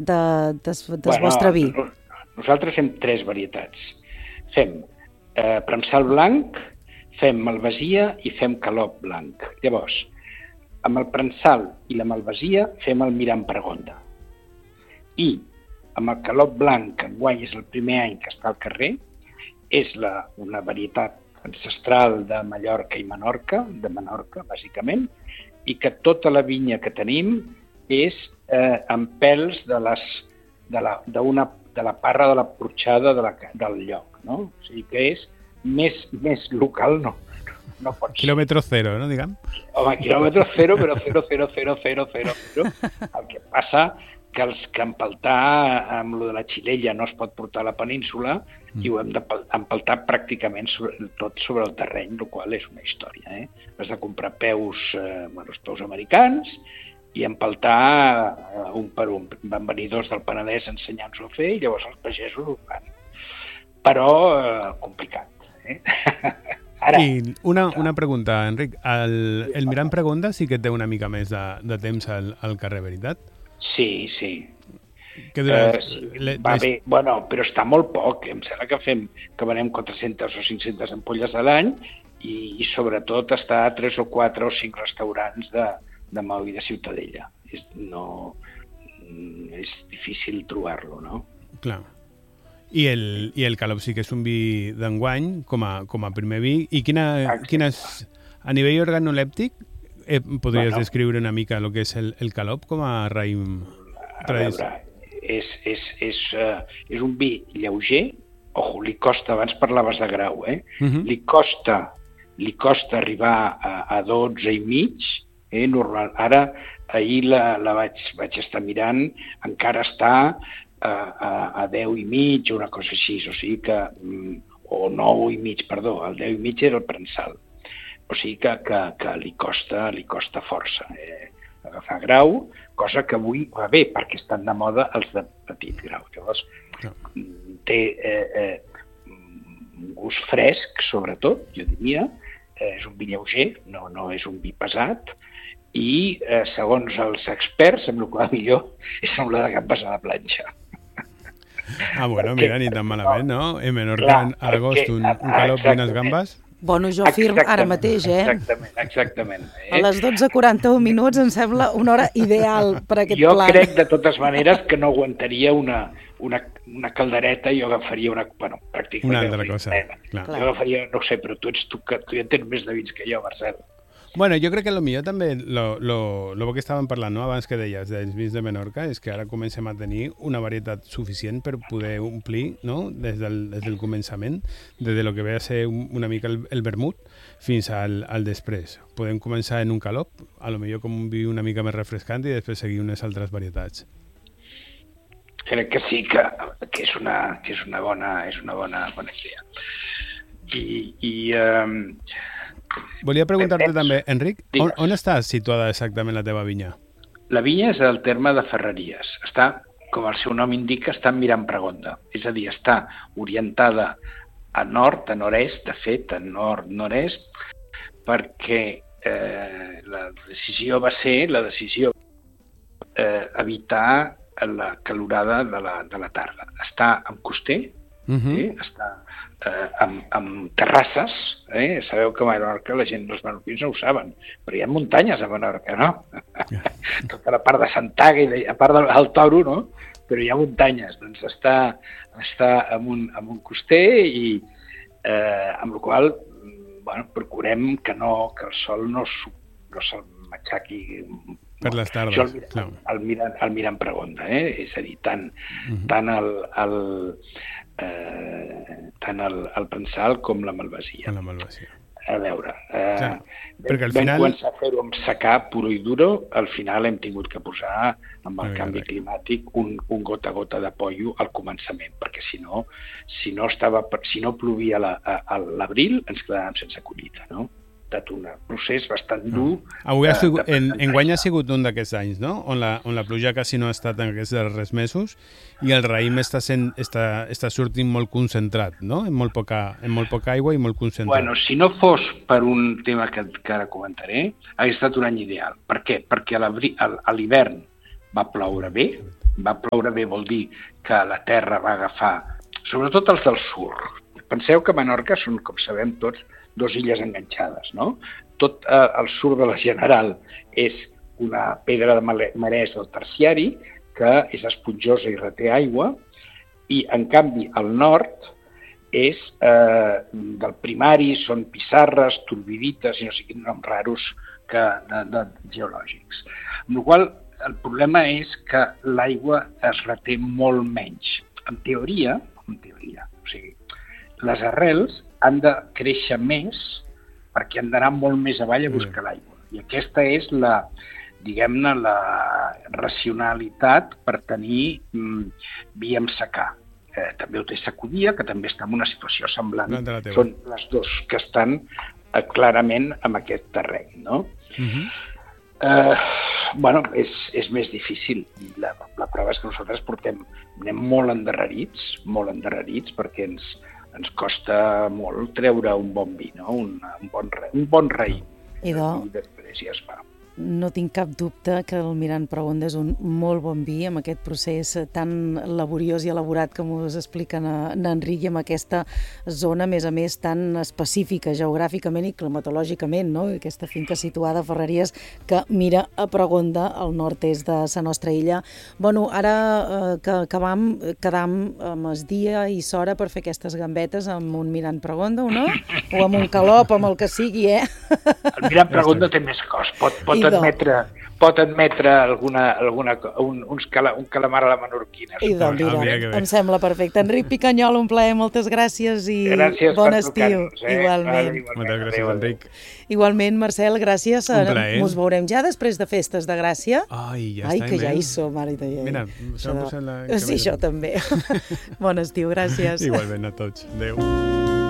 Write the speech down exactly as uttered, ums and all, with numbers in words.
de, des, del bueno, vostre vi? Nosaltres fem tres varietats. Fem eh, premsal blanc, fem malvasia i fem calop blanc. Llavors, amb el premsal i la malvasia fem el Miran Pregonda. I amb el calop blanc, que enguany és el primer any que està al carrer, és la, una varietat ancestral de Mallorca i Menorca, de Menorca, bàsicament, i que tota la vinya que tenim és eh, amb pèls de, les, de, la, de, una, de la parra de la porxada de la, del lloc, no? O sigui que és més, més local, no, no pot ser. Quilòmetre zero, no, diguem? Home, quilòmetre zero, però zero, zero, zero, zero, zero, zero. El que passa que els que empaltar amb lo de la xilella no es pot portar a la península mm. i ho hem d'empaltar pràcticament sobre, tot sobre el terreny, el qual és una història. Eh? Has de comprar peus, eh, bueno, els peus americans i empaltar eh, un per un. Van venir dos del Penedès ensenyant-s'ho a fer i llavors els pagesos ho fan. Però eh, complicat. Eh? Ara, I una, una pregunta, Enric. El, el Miran Pregonda sí que té una mica més de, de temps al, al carrer, veritat? Sí, sí. Que dura... uh, sí. Le, Va les... bé, bueno, però està molt poc. Em sembla que fem que venem quatre-centes o cinc-centes ampolles a l'any i, i sobretot està a tres o quatre o cinc restaurants de, de Maó i de Ciutadella. És, no, és difícil trobar-lo, no? Clar. I el, i el Calop sí que és un vi d'enguany com a, com a primer vi. I quina, quines, a nivell organolèptic, Eh, podries bueno, descriure una mica el que és el, el Calop com a raïm tradicional? És, és, és, uh, és un vi lleuger. Ojo, li costa, abans parlaves de grau, eh? Uh-huh. Li costa li costa arribar a, a dotze i mig, eh? Normal. Ara, ahir la, la vaig, vaig estar mirant, encara està a, a, a deu i mig, una cosa així, o sigui que, o nou i mig, perdó, el deu i mig era el premsal. O sigui que, que, que li costa li costa força eh, agafar grau, cosa que avui va bé, perquè estan de moda els de petit grau. Llavors, no. té eh, eh, un gust fresc, sobretot, jo diria, eh, és un vi lleuger, no, no és un vi pesat, i eh, segons els experts, amb el qual millor, és sembla de gambes a la planxa. Ah, bueno, perquè, mira, ni tan malament, no? En Menorca, a l'agost, un, un calop i unes gambes... Bueno, jo afirm ara mateix, eh? Exactament, exactament. Eh? A les dotze quaranta-un minuts em sembla una hora ideal per a aquest jo plat. Jo crec, de totes maneres, que no aguantaria una, una, una caldereta i jo agafaria una... Bueno, pràcticament... Una altra cosa, clar. Jo agafaria, no sé, però tu ets tu, que tu ja tens més de vins que jo, Marcel. Bueno, jo crec que lo millor també, lo, lo, lo que estàvem parlant, no? Abans que deies dels vins de Menorca, és que ara comencem a tenir una varietat suficient per poder omplir, no? Des del, des del començament, des de lo que ve a ser un, una mica el, el vermut fins al, al després. Podem començar en un calop, a lo millor com un vi una mica més refrescant i després seguir unes altres varietats. Crec que sí, que, que és una, que és una bona, és una bona, bona idea. I... i um... Volia preguntar-te també, Enric, on, on està situada exactament la teva vinya? La vinya és al terme de Ferreries. Està, com el seu nom indica, està en Miran Pregonda. És a dir, està orientada a nord, a nord-est, de fet, a nord-nord-est, perquè eh, la decisió va ser, la decisió eh, evitar la calorada de la, de la tarda. Està en coster, uh-huh. eh? Està eh, amb, amb terrasses, eh? Sabeu que a Menorca la gent, els menorquins no ho saben, però hi ha muntanyes a Menorca, no? Tota la part de Santaga i de, a part del Toro, no? Però hi ha muntanyes, doncs està, està amb, un, amb un coster i eh, amb la qual bueno, procurem que, no, que el sol no, no se'l matxaqui per les tardes. Això el, clar. el, Miran, el Miran Pregonda, eh? És a dir, tant, uh-huh. tant el, el Eh, tant el, el premsal com la malvasia. La malvasia. A veure, eh, Clar, perquè al vam final... començar a fer-ho amb secà puro i duro, al final hem tingut que posar, amb el no, canvi climàtic, un, un gota a gota de pollo al començament, perquè si no, si no, estava, si no plovia la, a, a l'abril, ens quedàvem sense collita, no? Un procés bastant dur. No. Avui ha sigut, en, enguany ha sigut un d'aquests anys, no? On la, on la pluja quasi no ha estat en aquests darrers mesos i el raïm està, sent, està, està sortint molt concentrat, no? En molt, poca, en molt poca aigua i molt concentrat. Bueno, si no fos per un tema que, que ara comentaré, hauria estat un any ideal. Per què? Perquè a l'hivern va ploure bé. Va ploure bé vol dir que la terra va agafar, sobretot els del sur. Penseu que Menorca són, com sabem tots, dos illes enganxades, no? Tot eh, el sud de la General és una pedra de marès del terciari, que és esponjosa i reté aigua, i en canvi al nord és eh, del primari, són pissarres, turbidites i no sé quins noms raros que, de, de geològics. Amb la qual cosa, el problema és que l'aigua es reté molt menys. En teoria, en teoria, o sigui, les arrels han de créixer més perquè han d'anar molt més avall a buscar l'aigua. I aquesta és la, diguem-ne, la racionalitat per tenir mm, via amb secà. Eh, també ho té Sacudia, que també està en una situació semblant. Són les dos que estan eh, clarament en aquest terreny, no? Uh-huh. Eh, bueno, és, és més difícil. La, la prova és que nosaltres portem, anem molt endarrerits, molt endarrerits, perquè ens, ens costa molt treure un bon vi, no? un, un bon rei, un bon rei. I, do... I després ja es fa. No tinc cap dubte que el Mirant Pregonda és un molt bon vi amb aquest procés tan laboriós i elaborat que us explica n'Enric, i amb aquesta zona, a més a més, tan específica geogràficament i climatològicament, no? Aquesta finca situada a Ferreries que mira a Pregonda, al nord-est de la nostra illa. Bueno, ara eh, que acabam, quedam amb el dia i s'hora per fer aquestes gambetes amb un Mirant Pregonda, o no? O amb un calop, amb el que sigui, eh? El Mirant Pregonda té més cost, pot, pot admetre, pot admetre alguna, alguna, un, uns cala, un calamar a la menorquina. I doncs, mira, ah, em sembla perfecte. Enric Picanyol, un plaer, moltes gràcies i gràcies bon estiu. Eh? Igualment. Vale, moltes gràcies, adéu, Enric. Igualment, Marcel, gràcies. Un plaer. Ens veurem ja després de festes de Gràcia. Ai, ja Ai, està. que ja hi som, ara i deia. Mira, s'ha posat la... Sí, això també. Bon estiu, gràcies. Igualment a tots. Adéu.